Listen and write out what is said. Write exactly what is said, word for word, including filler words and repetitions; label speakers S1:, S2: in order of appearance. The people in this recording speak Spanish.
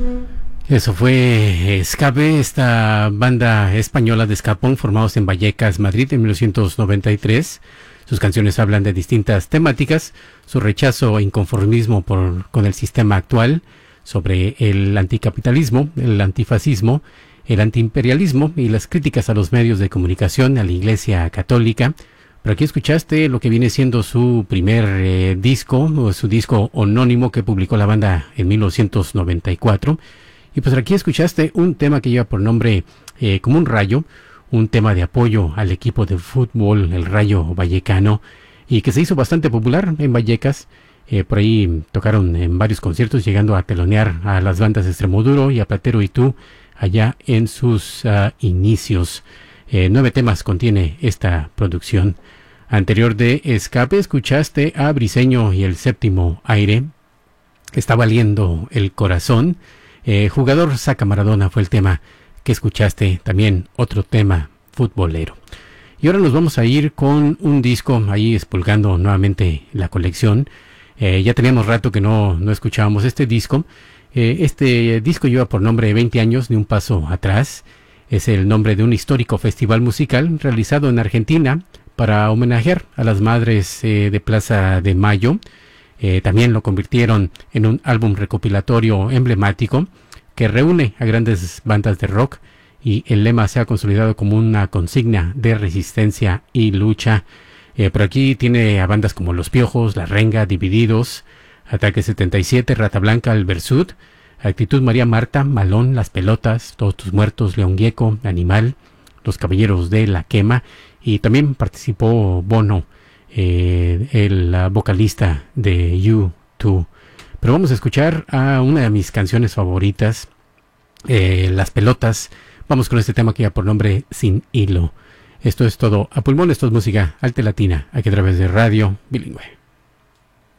S1: Eso fue Escape, esta banda española de ska punk formados en Vallecas, Madrid, en mil novecientos noventa y tres. Sus canciones hablan de distintas temáticas, su rechazo e inconformismo por, con el sistema actual, sobre el anticapitalismo, el antifascismo, el antiimperialismo y las críticas a los medios de comunicación, a la Iglesia Católica. Pero aquí escuchaste lo que viene siendo su primer eh, disco, o su disco anónimo que publicó la banda en mil novecientos noventa y cuatro. Y pues aquí escuchaste un tema que lleva por nombre eh, Como un Rayo, un tema de apoyo al equipo de fútbol, el Rayo Vallecano, y que se hizo bastante popular en Vallecas. Eh, por ahí tocaron en varios conciertos, llegando a telonear a las bandas Extremoduro y a Platero y Tú, allá en sus uh, inicios. Eh, nueve temas contiene esta producción. Anterior de Escape, escuchaste a Briseño y el Séptimo Aire. Está valiendo el corazón. Eh, Jugador saca Maradona fue el tema que escuchaste. También otro tema futbolero. Y ahora nos vamos a ir con un disco, ahí expulgando nuevamente la colección. Eh, ya teníamos rato que no, no escuchábamos este disco. Eh, este disco lleva por nombre veinte años de un paso atrás. Es el nombre de un histórico festival musical realizado en Argentina para homenajear a las madres eh, de Plaza de Mayo. Eh, también lo convirtieron en un álbum recopilatorio emblemático que reúne a grandes bandas de rock, y el lema se ha consolidado como una consigna de resistencia y lucha. Eh, por aquí tiene a bandas como Los Piojos, La Renga, Divididos, Ataque setenta y siete, Rata Blanca, El Versut, Actitud María Marta, Malón, Las Pelotas, Todos Tus Muertos, León Gieco, Animal, Los Caballeros de la Quema, y también participó Bono, eh, el uh, vocalista de U dos. Pero vamos a escuchar a una de mis canciones favoritas, eh, Las Pelotas. Vamos con este tema que lleva por nombre Sin Hilo. Esto es todo a pulmón, esto es música alta latina, aquí a través de Radio Bilingüe.